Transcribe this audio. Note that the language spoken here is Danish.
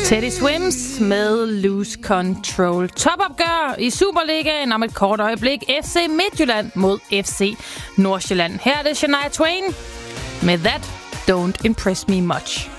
Teddy Swims med Lose Control. Topopgør i Superligaen om et kort øjeblik. FC Midtjylland mod FC Nordsjælland. Her er det Shania Twain med That Don't Impress Me Much.